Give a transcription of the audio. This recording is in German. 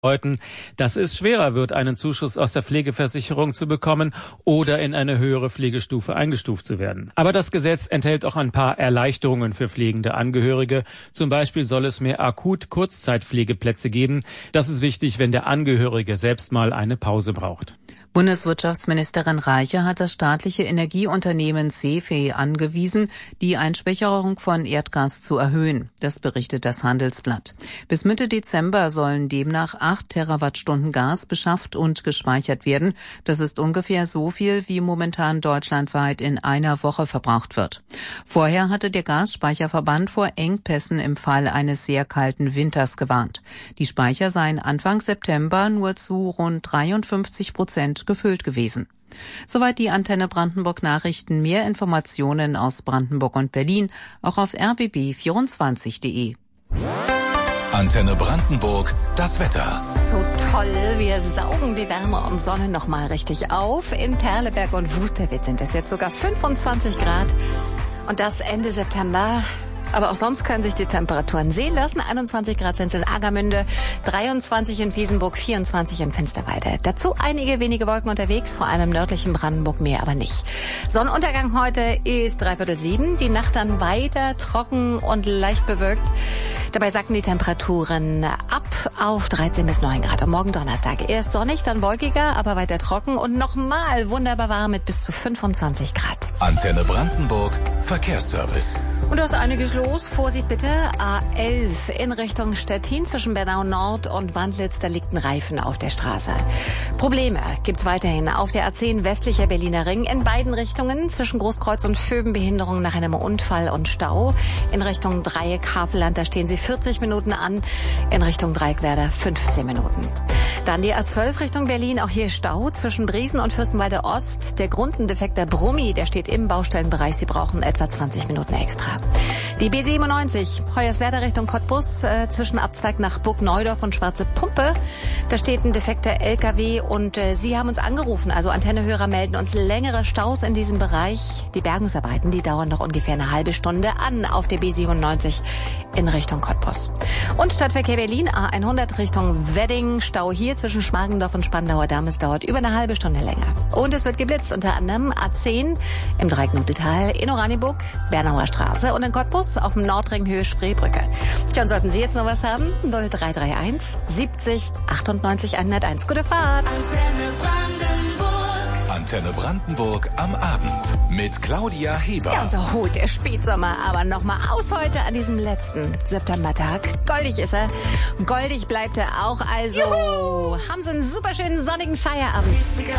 dass es schwerer wird, einen Zuschuss aus der Pflegeversicherung zu bekommen oder in eine höhere Pflegestufe eingestuft zu werden. Aber das Gesetz enthält auch ein paar Erleichterungen für pflegende Angehörige. Zum Beispiel soll es mehr Akut-Kurzzeitpflegeplätze geben. Das ist wichtig, wenn der Angehörige selbst mal eine Pause braucht. Bundeswirtschaftsministerin Reiche hat das staatliche Energieunternehmen CEFE angewiesen, die Einspeicherung von Erdgas zu erhöhen. Das berichtet das Handelsblatt. Bis Mitte Dezember sollen demnach 8 Terawattstunden Gas beschafft und gespeichert werden. Das ist ungefähr so viel, wie momentan deutschlandweit in einer Woche verbraucht wird. Vorher hatte der Gasspeicherverband vor Engpässen im Fall eines sehr kalten Winters gewarnt. Die Speicher seien Anfang September nur zu rund 53% gefüllt gewesen. Soweit die Antenne Brandenburg Nachrichten. Mehr Informationen aus Brandenburg und Berlin auch auf rbb24.de. Antenne Brandenburg, das Wetter. So toll, wir saugen die Wärme und Sonne nochmal richtig auf. In Perleberg und Wusterwitz sind es jetzt sogar 25 Grad. Und das Ende September. Aber auch sonst können sich die Temperaturen sehen lassen. 21 Grad sind es in Agermünde, 23 in Wiesenburg, 24 in Finsterwalde. Dazu einige wenige Wolken unterwegs, vor allem im nördlichen Brandenburg, mehr aber nicht. Sonnenuntergang heute ist 6:45. Die Nacht dann weiter trocken und leicht bewölkt. Dabei sacken die Temperaturen ab auf 13 bis 9 Grad. Am Morgen Donnerstag erst sonnig, dann wolkiger, aber weiter trocken und nochmal wunderbar warm mit bis zu 25 Grad. Antenne Brandenburg, Verkehrsservice. Und da ist einiges los. Vorsicht bitte. A11 in Richtung Stettin zwischen Bernau Nord und Wandlitz. Da liegt ein Reifen auf der Straße. Probleme gibt's weiterhin auf der A10 westlicher Berliner Ring in beiden Richtungen. Zwischen Großkreuz und Vöben Behinderung nach einem Unfall und Stau. In Richtung Dreieck Havelland, da stehen Sie 40 Minuten an. In Richtung Dreieckwerder 15 Minuten. Dann die A12 Richtung Berlin. Auch hier Stau zwischen Briesen und Fürstenwalde Ost. Der Grund ein defekter Brummi, der steht im Baustellenbereich. Sie brauchen etwa 20 Minuten extra. Die B97, Hoyerswerda Richtung Cottbus, zwischen Abzweig nach Burgneudorf und Schwarze Pumpe. Da steht ein defekter LKW und Sie haben uns angerufen, also Antennehörer melden uns längere Staus in diesem Bereich. Die Bergungsarbeiten, die dauern noch ungefähr eine halbe Stunde an auf der B97 in Richtung Cottbus. Und Stadtverkehr Berlin, A100 Richtung Wedding, Stau hier zwischen Schmargendorf und Spandauer Damm. Es dauert über eine halbe Stunde länger. Und es wird geblitzt, unter anderem A10 im Dreiecknudetal in Oranienburg, Bernauer Straße und in Cottbus auf dem Nordring Höhe Spreebrücke. Tja, und sollten Sie jetzt noch was haben? 0331 70 98 101. Gute Fahrt! Antenne Brandenburg. Antenne Brandenburg am Abend mit Claudia Heber. Ja, und da holt der Spätsommer aber nochmal aus heute an diesem letzten Septembertag. Goldig ist er. Goldig bleibt er auch. Also haben Sie einen super schönen sonnigen Feierabend.